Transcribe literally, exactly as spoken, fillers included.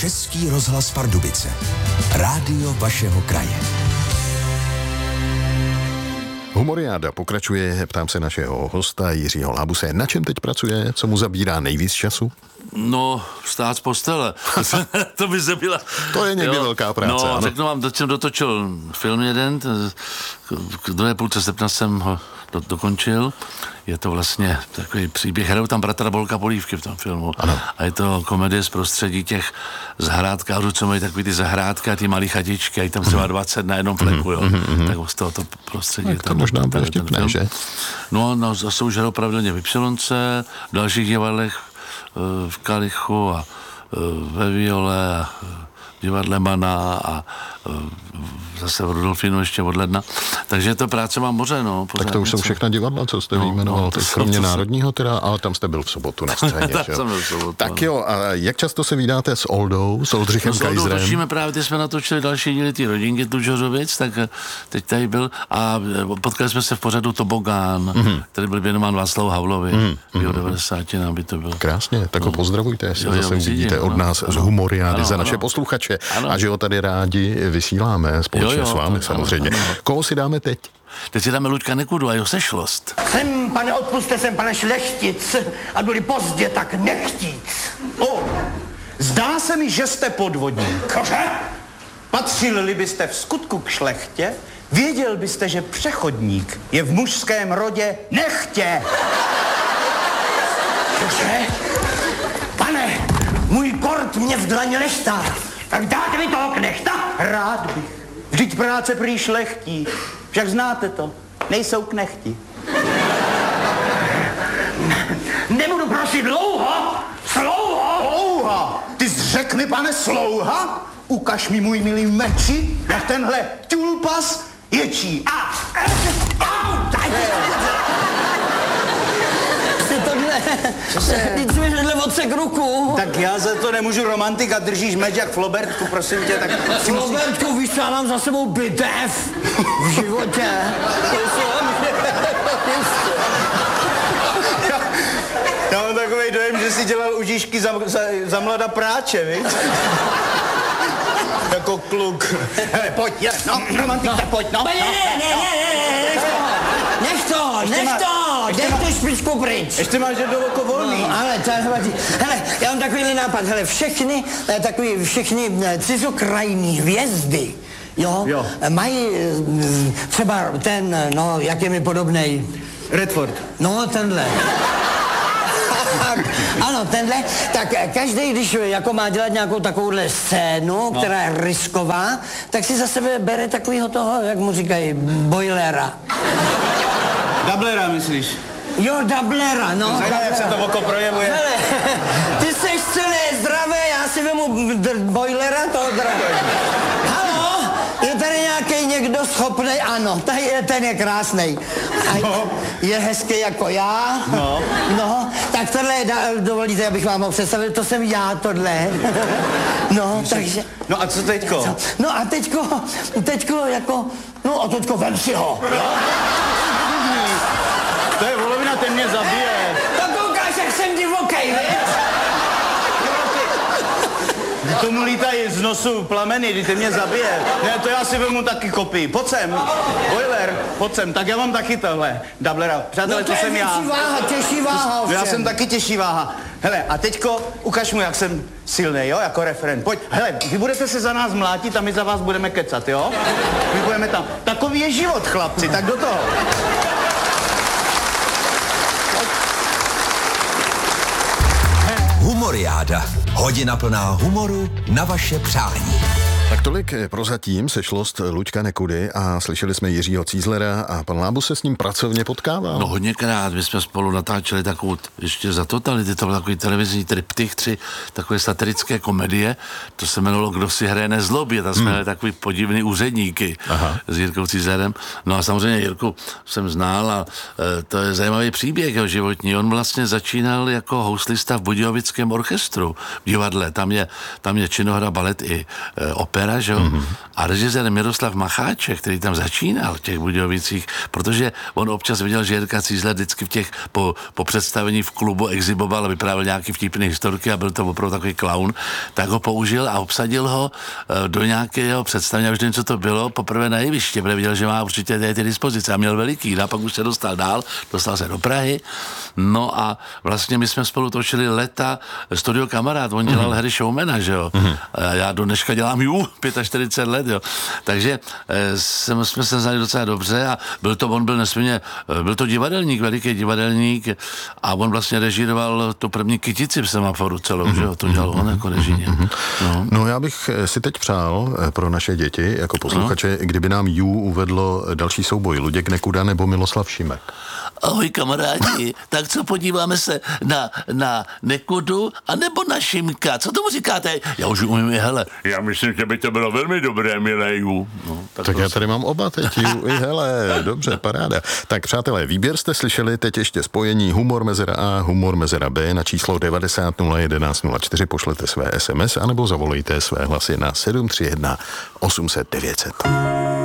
Český rozhlas Pardubice. Rádio vašeho kraje. Humoriáda pokračuje, ptám se našeho hosta Jiřího Lábuse. Na čem teď pracuje? Co mu zabírá nejvíc času? No, vstát z postele. To by se byla... To je někdy jo, velká práce. No, ano. řeknu vám, jsem dotočil film jeden, k druhé půlce srpna jsem ho do, dokončil. Je to vlastně takový příběh, hrajou tam bratra Bolka Polívky v tom filmu. Ano. A je to komedie z prostředí těch zahrádkářů, co mají takový ty zahrádky a ty malý chatičky, a je tam třeba dvacet na jednom fleku, jo. Mm-hmm. Tak z tohoto prostředí. Tak to možná bude vtipné, že? No, no, zase už hrajou pravidelně v Ypsilonce, v dalších divadlech, v Kalichu a ve Viole a v divadle Mana a zase v Rudolfínu ještě od ledna. Takže to práce mám moře, no. Tak to už jsou všechna divadla, co jste no, vyjmenoval, no, kromě to, Národního teda, ale tam jste byl v sobotu na scéně. Tam byl v sobotu, tak jo, a jak často se vídáte s Oldou, s Oldřichem no, Kajzrem? S Oldou točíme právě, teď jsme natočili další díly ty rodinky Tlučořovic, tak teď tady byl a potkali jsme se v pořadu Tobogán, mm-hmm. který byl věnován Václavu Havlovi, mm-hmm. v jeho devadesátinách by to bylo. Krásně, tak ho no. pozdravujte, jestli jo, zase uvidíte od nás ano, z Humoriády ano, za naše ano. posluchače Ano. a že ho tady rádi vysíláme společně jo, jo, s vámi to, samozřejmě. Ano, ano. Koho si dáme teď? Teď si dáme Luďka Nekudu a jeho Sešlost. Jsem, pane, odpuste, jsem pane Šlechtic a byli pozdě tak nechtíc. O, zdá se mi, že jste podvodník. Kože? Patřili byste v skutku k šlechtě, věděl byste, že přechodník je v mužském rodě nechtě. Kože? Pane, můj kort mě v dlaně leštá. Tak dáte mi toho knechta? Rád bych. Vždyť práce prý šlechtí. Však znáte to. Nejsou knechti. Nebudu prosit dlouho. Slouho. Slouha! Ty jsi řekl mi, pane, slouha? Ukaž mi, můj milý meči, jak tenhle tulpas ječí. A, au, ty tohle, ty jsi mi tenhle odsek ruku. Tak já za to nemůžu, romantika, držíš meč jak Flobertku, prosím tě, tak si musíš... Flobertku, víš, já mám za sebou bitev v životě. Já mám takový dojem, že jsi dělal užíšky za, za, za mlada práče, víš? Jako kluk. Hele, pojď, je, no, romantika, no. pojď, no. Ne, ne, ne, ne, ne, ne, nech to, nech to, nech tu špičku pryč. Ještě máš jedno oko volný. No, ale to nevadí. Hele, já mám takový nápad, hele, všechny, takový, všechny cizokrajní hvězdy, jo, jo. mají třeba ten, no, jak je mi podobnej. Redford. No, tenhle. Ano, tenhle, tak každý, když jako má dělat nějakou takovouhle scénu, no. která je risková, tak si za sebe bere takovýho toho, jak mu říkají, boilera. Dublera, myslíš? Jo, dublera, no. Zajímavé, jak se to oko projevuje. Hele, ty seš celé zdravé, já si vemu d- boilera toho zdravé. Halo, je tady nějaký někdo schopnej? Ano, tady je, ten je krásnej. A no. Je hezký jako já. No. No, tak tohle, dovolíte, abych vám ho představil, to jsem já, tohle. No, takže... No a co teďko? Co? No a teďko, teďko jako, no a teďko vem si ho, jo? To je volovina, ten mě zabije. Tak koukáš, jak jsem divokej, viď? Tomu lítají z nosu plameny, když ten mě zabije. Ne, to já si vemu taky kopii. Pojď sem, boiler, pojď sem. Tak já mám taky tohle, dublera. Přátelé, no to, to jsem já. těžší váha, těžší váha, Já jsem taky těžší váha. Hele, a teďko ukaž mu, jak jsem silný, jo, jako referent. Pojď, hele, vy budete se za nás mlátit a my za vás budeme kecat, jo? My budeme tam. Takový je život, chlapci, tak do toho. Humoriáda. Hodina plná humoru na vaše přání. Tak tolik prozatím sešlost Luďka Nekudy a slyšeli jsme Jiřího Cízlera a pan Lábus se s ním pracovně potkával. No hodněkrát, my jsme spolu natáčeli takovou, ještě za totality, to byl takový televizní triptych, tři takové satirické komedie, to se jmenovalo Kdo si hraje nezlobě, tam jsme měli hmm. takový podivný úředníky. Aha. S Jirkou Cízlerem. No a samozřejmě Jirku jsem znal a e, to je zajímavý příběh jeho životní. On vlastně začínal jako houslista v Budějovickém orchestru v divadle, tam je, tam je činohra, balet i e, opera. opera, že jo? Mm-hmm. A režisér Miroslav Macháček, který tam začínal v těch Budějovicích, protože on občas viděl, že Jirka Cízler vždycky v těch, po, po představení v klubu exiboval a vyprávěl nějaký vtipný historky a byl to opravdu takový klaun, tak ho použil a obsadil ho do nějakého představení, a už nevím, co to bylo, poprvé na jeviště, protože viděl, že má určitě ty, ty dispozice a měl veliký, a pak už se dostal dál, dostal se do Prahy, no a vlastně my jsme spolu točili leta Studio Kamarád, on dělal mm-hmm. hry showmana, že jo, mm-hmm. a já do dneška dělám ju, čtyřicet pět let, jo, takže jsme, jsme se znali docela dobře a byl to, on byl nesmírně, byl to divadelník, veliký divadelník a on vlastně režíroval tu první Kytici v Semaforu celou, mm-hmm. že jo, to dělal on jako režíně. Mm-hmm. No. no já bych si teď přál pro naše děti, jako posluchače, no. kdyby nám ju uvedlo další souboj Luděk Nekuda nebo Miloslav Šimek. Ahoj kamarádi, tak co podíváme se na, na Nekudu a nebo na Šimka, co tomu říkáte? Já už umím, hele, já myslím, že by to bylo velmi dobré, milé ju. No, tak tak já tady mám oba teď, ju i hele, dobře, paráda. Tak přátelé, výběr jste slyšeli, teď ještě spojení Humor mezera A, Humor mezera B na číslo devadesát nula jedenáct nula čtyři, pošlete své es em es anebo zavolejte své hlasy na sedm tři jedna osm set devět set.